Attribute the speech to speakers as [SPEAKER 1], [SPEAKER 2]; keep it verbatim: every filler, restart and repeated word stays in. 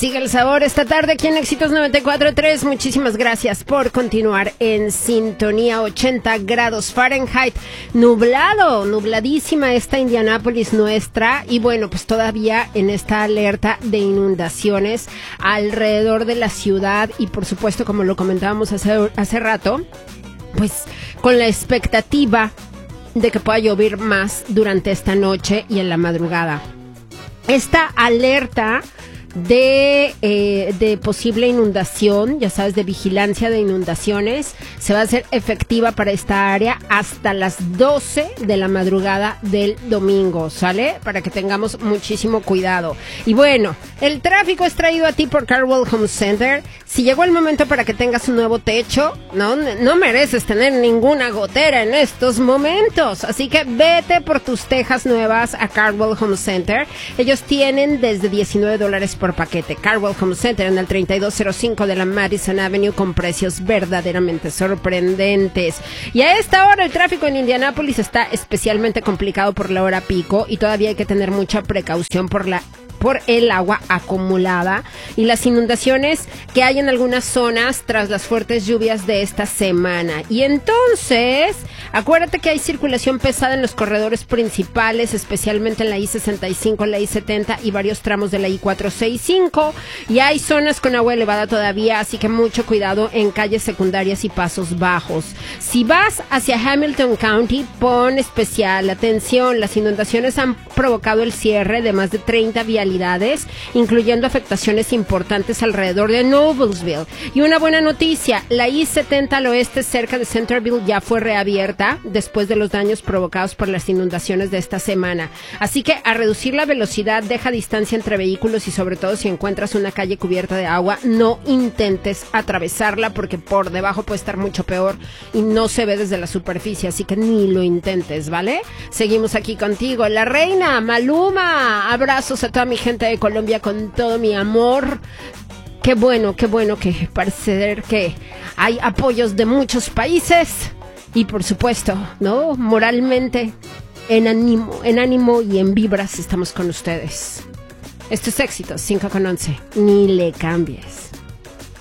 [SPEAKER 1] Sigue el sabor esta tarde aquí en Éxitos noventa y cuatro punto tres. Muchísimas gracias por continuar en sintonía. Ochenta grados Fahrenheit, nublado, nubladísima esta Indianápolis nuestra. Y bueno, pues todavía en esta alerta de inundaciones alrededor de la ciudad. Y por supuesto, como lo comentábamos hace, hace rato, pues con la expectativa de que pueda llover más durante esta noche y en la madrugada. Esta alerta de, eh, de posible inundación, ya sabes, de vigilancia de inundaciones, se va a hacer efectiva para esta área hasta las doce de la madrugada del domingo, ¿sale? Para que tengamos muchísimo cuidado. Y bueno, el tráfico es traído a ti por Carwell Home Center. Si llegó el momento para que tengas un nuevo techo, no, no mereces tener ninguna gotera en estos momentos. Así que vete por tus tejas nuevas a Carwell Home Center. Ellos tienen desde diecinueve dólares por paquete. Carwell Home Center en el treinta y dos cero cinco de la Madison Avenue con precios verdaderamente sorprendentes. Y a esta hora el tráfico en Indianápolis está especialmente complicado por la hora pico y todavía hay que tener mucha precaución por la por el agua acumulada y las inundaciones que hay en algunas zonas tras las fuertes lluvias de esta semana. Y entonces, acuérdate que hay circulación pesada en los corredores principales, especialmente en la I sesenta y cinco, la I setenta y varios tramos de la I cuatrocientos sesenta y cinco. Y hay zonas con agua elevada todavía, así que mucho cuidado en calles secundarias y pasos bajos. Si vas hacia Hamilton County, pon especial atención. Las inundaciones han provocado el cierre de más de treinta vialidades, incluyendo afectaciones importantes alrededor de Noblesville. Y una buena noticia, la I setenta al oeste cerca de Centerville ya fue reabierta después de los daños provocados por las inundaciones de esta semana. Así que a reducir la velocidad, deja distancia entre vehículos y sobre todo si encuentras una calle cubierta de agua, no intentes atravesarla porque por debajo puede estar mucho peor y no se ve desde la superficie, así que ni lo intentes, ¿vale? Seguimos aquí contigo, la reina Maluma. Abrazos a toda mi gente de Colombia con todo mi amor. Qué bueno, qué bueno que parece ser que hay apoyos de muchos países y por supuesto, ¿no? Moralmente, en ánimo, en ánimo y en vibras estamos con ustedes. Esto es Éxitos cinco con once. Ni le cambies.